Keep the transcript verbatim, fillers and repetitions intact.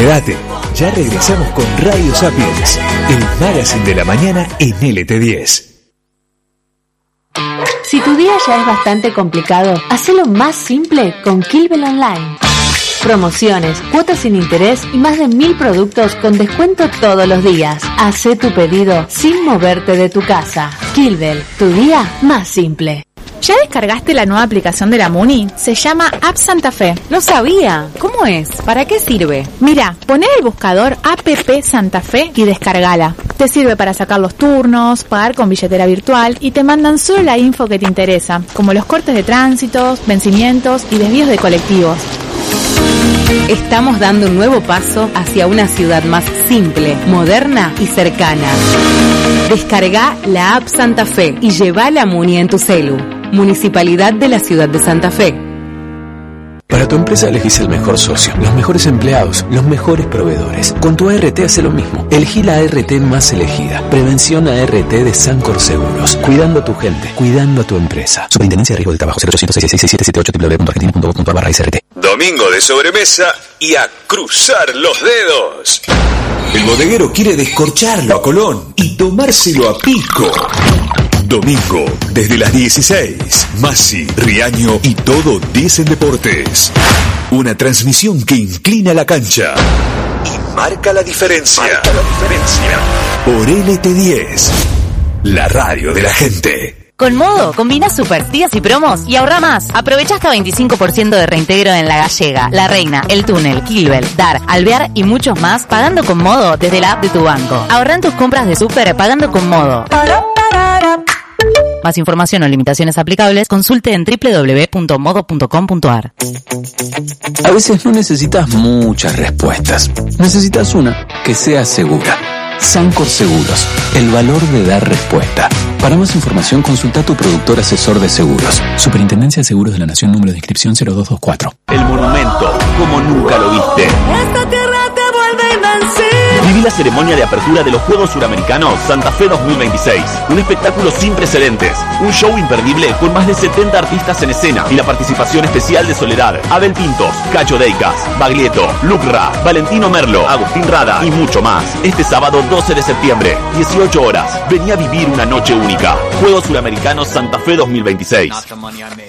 Quédate, ya regresamos con Radio Sapiens, el magazine de la mañana en L T diez. Si tu día ya es bastante complicado, hacelo más simple con Kilbel Online. Promociones, cuotas sin interés y más de mil productos con descuento todos los días. Hacé tu pedido sin moverte de tu casa. Kilbel, tu día más simple. ¿Ya descargaste la nueva aplicación de la Muni? Se llama App Santa Fe. No sabía. ¿Cómo es? ¿Para qué sirve? Mira, poné el buscador App Santa Fe y descargala. Te sirve para sacar los turnos, pagar con billetera virtual y te mandan solo la info que te interesa, como los cortes de tránsitos, vencimientos y desvíos de colectivos. Estamos dando un nuevo paso hacia una ciudad más simple, moderna y cercana. Descarga la App Santa Fe y lleva la Muni en tu celu. Municipalidad de la Ciudad de Santa Fe. Para tu empresa elegís el mejor socio, los mejores empleados, los mejores proveedores. Con tu A R T hace lo mismo. Elegí la A R T más elegida. Prevención A R T de Sancor Seguros. Cuidando a tu gente, cuidando a tu empresa. Superintendencia de Riesgo del Trabajo. cero ochocientos seis seis seis siete siete ocho w w w punto argentina punto gov punto a r barra S R T. Domingo de sobremesa y a cruzar los dedos. El bodeguero quiere descorcharlo a Colón y tomárselo a pico. Domingo, desde las dieciséis, Masi, Riaño y todo dicen deportes. Una transmisión que inclina la cancha y marca la diferencia. Marca la diferencia. Por L T diez, la radio de la gente. Con Modo, combina super días y promos y ahorra más. Aprovecha hasta veinticinco por ciento de reintegro en La Gallega, La Reina, El Túnel, Kilbel, Dar, Alvear y muchos más pagando con Modo desde la app de tu banco. Ahorra en tus compras de super pagando con Modo. Más información o limitaciones aplicables, consulte en doble u doble u doble u punto modo punto com punto a r. A veces no necesitas muchas respuestas. Necesitas una que sea segura. Sancor Seguros, el valor de dar respuesta. Para más información, consulta a tu productor asesor de seguros. Superintendencia de Seguros de la Nación, número de inscripción cero dos dos cuatro. El monumento, como nunca lo viste. Esta tierra te vuelve invencible. Viví la ceremonia de apertura de los Juegos Suramericanos Santa Fe dos mil veintiséis. Un espectáculo sin precedentes. Un show imperdible con más de setenta artistas en escena y la participación especial de Soledad, Abel Pintos, Cacho Deicas, Baglietto, Lucra, Valentino Merlo, Agustín Rada y mucho más. Este sábado doce de septiembre, dieciocho horas. Vení a vivir una noche única. Juegos Suramericanos Santa Fe dos mil veintiséis.